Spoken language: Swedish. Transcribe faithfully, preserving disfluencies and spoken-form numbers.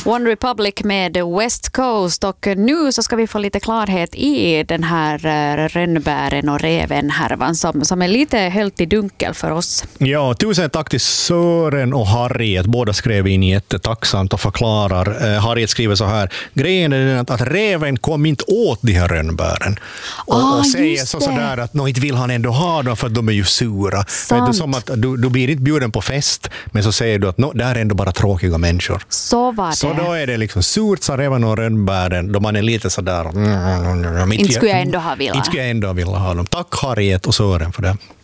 One Republic med West Coast, och nu så ska vi få lite klarhet i den här rönnbären och reven härvan som, som är lite helt i dunkel för oss. Ja, tusen tack till Sören och Harriet. Båda skrev in jättetacksamt och förklarar. Eh, Harriet skriver så här: grejen är den att, att reven kom inte åt de här rönnbären. Och, ah, och säger så sådär att nå, inte vill han ändå ha dem för att de är ju sura. Men det är som att du, du blir inte bjuden på fest, men så säger du att nå, det är ändå bara tråkiga människor. Så var det. Så då är det liksom surt så reven och rönnbären, då man är lite sådär. Mm, inte skulle jag ändå ha velat. Inte skulle jag ändå vilja ha dem. Tack Harriet och Sören för det.